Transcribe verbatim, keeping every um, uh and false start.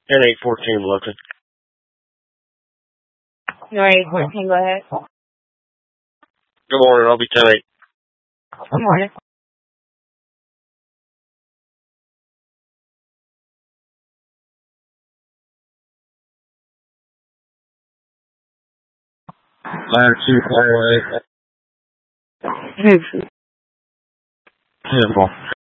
ten eight fourteen looking. No, eight fourteen, go ahead. Good morning, I'll be ten eight. Good morning. Latitude four eight. Neutral. Simple.